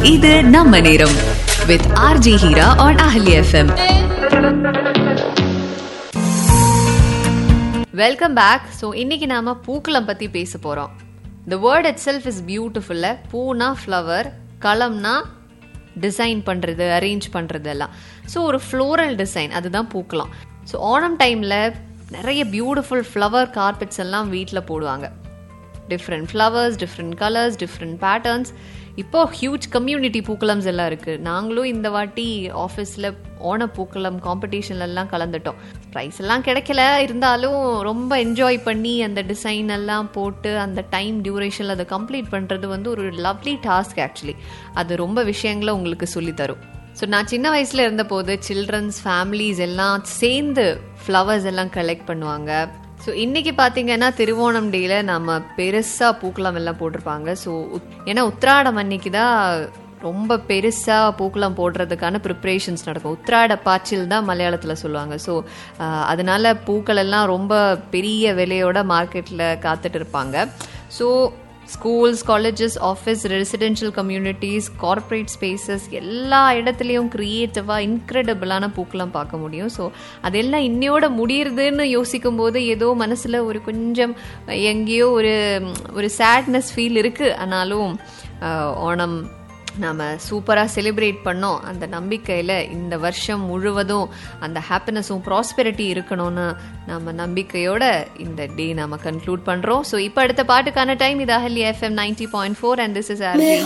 இது நம்ம நேரம் with RJ Hira on Ahli FM. Welcome back. So இன்னைக்கு நாம பூக்களம் பத்தி பேச போறோம். The word itself is beautiful. Poona flower, களம்னா design பண்றது, அரேஞ்ச் பண்றது எல்லாம். ஸோ ஒரு ஃப்ளோரல் டிசைன், அதுதான் பூக்களம். ஸோ ஓணம் டைம்ல நிறைய பியூட்டிஃபுல் ஃப்ளவர் கார்பெட்ஸ் எல்லாம் வீட்டில் போடுவாங்க. Different flowers, different colours, different patterns. இப்போ ஹியூஜ் கம்யூனிட்டி பூக்களம்ஸ் எல்லாம் இருக்குது. நாங்களும் இந்த வாட்டி ஆஃபீஸில் ஓண பூக்களம் காம்படிஷன்லாம் கலந்துட்டோம். ப்ரைஸ் எல்லாம் கிடைக்கல, இருந்தாலும் ரொம்ப என்ஜாய் பண்ணி அந்த டிசைன் எல்லாம் போட்டு அந்த டைம் டியூரேஷனில் அதை கம்ப்ளீட் பண்ணுறது வந்து ஒரு லவ்லி டாஸ்க். ஆக்சுவலி அது ரொம்ப விஷயங்களை உங்களுக்கு சொல்லித்தரும். ஸோ நான் சின்ன வயசில் இருந்தபோது சில்ட்ரன்ஸ் ஃபேமிலிஸ் எல்லாம் சேர்ந்து ஃப்ளவர்ஸ் எல்லாம் கலெக்ட் பண்ணுவாங்க. ஸோ இன்றைக்கி பார்த்தீங்கன்னா திருவோணம் டேயில் நம்ம பெருசாக பூக்களம் எல்லாம் போட்டிருப்பாங்க. ஸோ ஏன்னா உத்திராடம் அன்னைக்கு தான் ரொம்ப பெருசாக பூக்களம் போடுறதுக்கான ப்ரிப்ரேஷன்ஸ் நடக்கும். உத்திராட பாய்ச்சல் தான் மலையாளத்தில் சொல்லுவாங்க. ஸோ அதனால பூக்கள் எல்லாம் ரொம்ப பெரிய விலையோட மார்க்கெட்டில் காத்துட்டு இருப்பாங்க. So schools, colleges, office, residential communities, corporate spaces எல்லா இடத்துலையும் க்ரியேட்டிவாக இன்க்ரெடிபிளான பூக்கெலாம் பார்க்க முடியும். ஸோ அதெல்லாம் இன்னையோட முடியுறதுன்னு யோசிக்கும் போது ஏதோ மனசில் ஒரு கொஞ்சம் எங்கேயோ ஒரு சேட்னஸ் ஃபீல் இருக்குது. ஆனாலும் ஓணம் நாம் சூப்பராக செலிப்ரேட் பண்ணோம். அந்த நம்பிக்கையில் இந்த வருஷம் முழுவதும் அந்த ஹாப்பினஸும் ப்ராஸ்பெரிட்டி இருக்கணும்னு நம்ம நம்பிக்கையோட இந்த டே நாம் கன்க்ளூட் பண்ணுறோம். ஸோ இப்போ அடுத்த பாட்டுக்கான டைம். இது Ahalya FM 90.4 and this is RJ.